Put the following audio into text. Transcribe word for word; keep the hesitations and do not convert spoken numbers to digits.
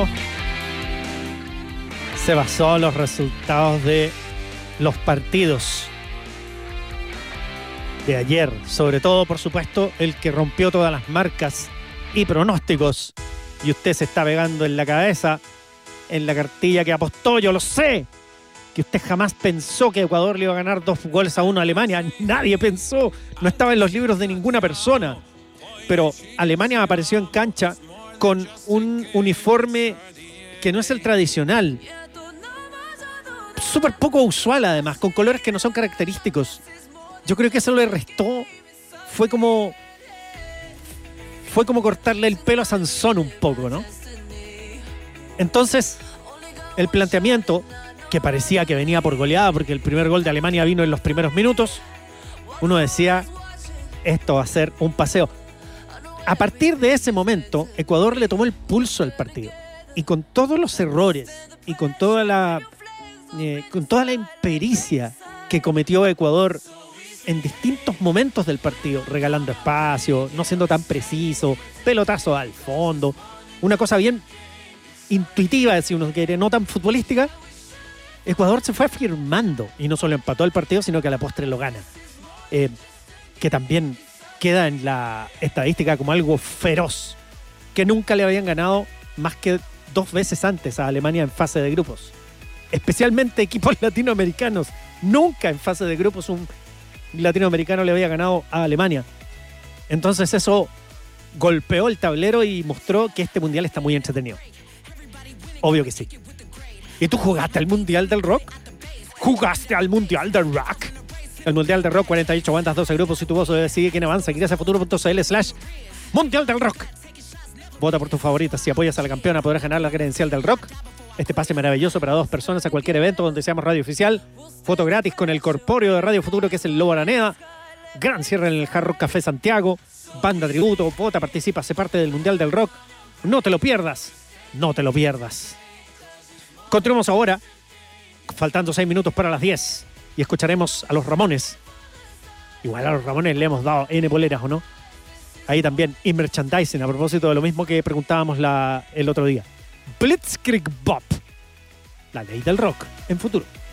mundo se basó en los resultados de los partidos de ayer. Sobre todo, por supuesto, el que rompió todas las marcas y pronósticos. Y usted se está pegando en la cabeza, en la cartilla que apostó. Yo lo sé, que usted jamás pensó que Ecuador le iba a ganar dos goles a uno a Alemania. Nadie pensó, no estaba en los libros de ninguna persona. Pero Alemania apareció en cancha con un uniforme que no es el tradicional, súper poco usual además, con colores que no son característicos. Yo creo que eso le restó. Fue como fue como cortarle el pelo a Sansón un poco, ¿no? Entonces, el planteamiento, que parecía que venía por goleada porque el primer gol de Alemania vino en los primeros minutos, uno decía, esto va a ser un paseo. A partir de ese momento, Ecuador le tomó el pulso al partido. Y con todos los errores y con toda la, eh, con toda la impericia que cometió Ecuador en distintos momentos del partido, regalando espacio, no siendo tan preciso, pelotazo al fondo, una cosa bien intuitiva, si uno quiere, no tan futbolística, Ecuador se fue afirmando y no solo empató el partido, sino que a la postre lo gana. Eh, que también queda en la estadística como algo feroz, que nunca le habían ganado más que dos veces antes a Alemania en fase de grupos. Especialmente equipos latinoamericanos. Nunca en fase de grupos un latinoamericano le había ganado a Alemania. Entonces eso golpeó el tablero y mostró que este mundial está muy entretenido. Obvio que sí. ¿Y tú jugaste al mundial del rock? ¿Jugaste al mundial del rock? El mundial del rock, cuarenta y ocho bandas, doce grupos y tu voz decide quién avanza. Ingresa a futuro.cl slash mundial del rock. Vota por tus favoritas. Si apoyas a la campeona podrás ganar la credencial del rock. Este pase maravilloso para dos personas a cualquier evento donde seamos radio oficial. Foto gratis con el corpóreo de Radio Futuro, que es el Lobo Araneda. Gran cierre en el Hard Rock Café Santiago. Banda tributo, vota, participa, sé parte del Mundial del Rock. No te lo pierdas. No te lo pierdas. Continuamos ahora, faltando seis minutos para las diez. Y escucharemos a los Ramones. Igual a los Ramones le hemos dado N poleras, ¿o no? Ahí también, y merchandising, a propósito de lo mismo que preguntábamos la, el otro día. Blitzkrieg Bop, la ley del rock en Futuro.